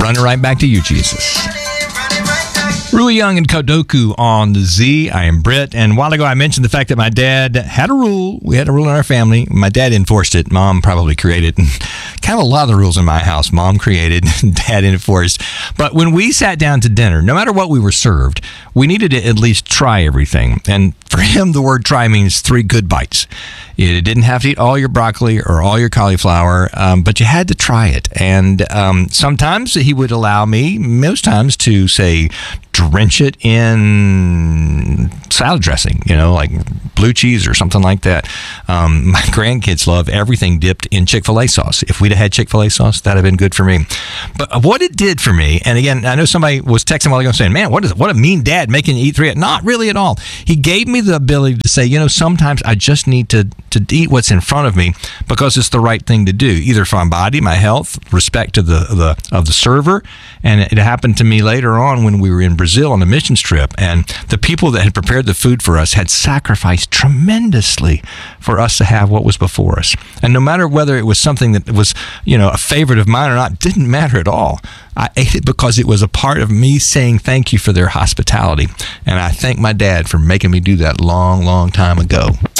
running right back to you, Jesus. Rui Young and Kodoku on the Z. I am Britt. And a while ago, I mentioned the fact that my dad had a rule. We had a rule in our family. My dad enforced it. Mom probably created it. Kind of a lot of the rules in my house, Mom created, Dad enforced. But when we sat down to dinner, no matter what we were served, we needed to at least try everything. And for him, the word try means 3 good bites. You didn't have to eat all your broccoli or all your cauliflower, but you had to try it. And sometimes he would allow me, most times, to say, drench it in salad dressing, like blue cheese or something like that. My grandkids love everything dipped in Chick-fil-A sauce. If we'd have had Chick-fil-A sauce, that'd have been good for me. But what it did for me, and again, I know somebody was texting a while ago saying, man, what a mean dad making you eat 3. Not really at all. He gave me the ability to say, sometimes I just need to eat what's in front of me because it's the right thing to do, either for my body, my health, respect to the server. And it happened to me later on when we were in Brazil on a missions trip, and the people that had prepared the food for us had sacrificed tremendously for us to have what was before us. And no matter whether it was something that was, a favorite of mine or not, didn't matter at all. I ate it because it was a part of me saying thank you for their hospitality. And I thank my dad for making me do that long, long time ago.